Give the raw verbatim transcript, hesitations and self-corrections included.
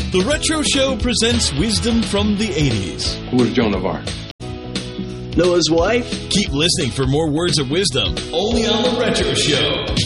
The Retro Show presents wisdom from the eighties. Who was Joan of Arc? Noah's wife? Keep listening for more words of wisdom only on The Retro Show.